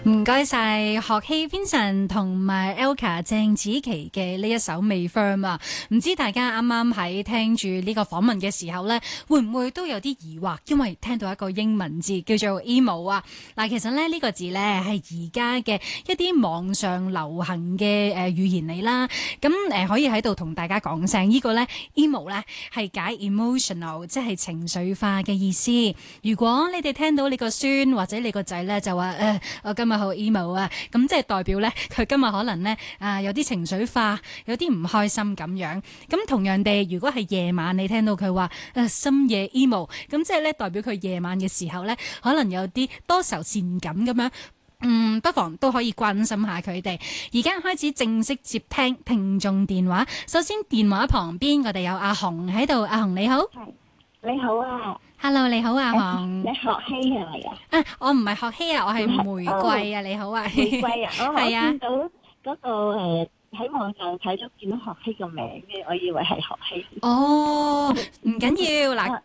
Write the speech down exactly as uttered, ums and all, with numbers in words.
唔該晒學希 Vincent 同埋 Elka 鄭子琪嘅呢一首未 firm 啊，唔知大家啱啱喺聽住呢個訪問嘅時候呢，會唔會都有啲疑惑？因為聽到一個英文字叫做 emo 啊，嗱，其實咧呢、呢個字呢係而家嘅一啲網上流行嘅誒語言嚟啦。咁誒、呃、可以喺度同大家講聲，呢個呢 emo 呢係解 emotional，即係情緒化嘅意思。如果你哋聽到你個孫或者你個仔呢，就話誒、呃、我今日好 emo 啊，咁即係代表呢，佢今日可能呢啊、呃、有啲情緒化，有啲唔開心咁樣。咁同樣地，如果係夜晚你聽到佢話誒深夜 emo，咁即係呢代表佢夜晚嘅時候呢，可能有啲多愁善感咁樣。嗯，不妨都可以關心下佢哋。而家開始正式接聽聽眾電話。首先電話旁邊我哋有阿紅喺度，阿紅你好。 係你好啊 Hello 你好阿紅。 你學希係咪啊？ 啊，我唔係學希啊，我係玫瑰啊。你好啊。 玫瑰啊，我我係啊見到嗰個誒喺網上睇咗見到學希個名嘅，我以為係學希。 哦，唔緊要嗱。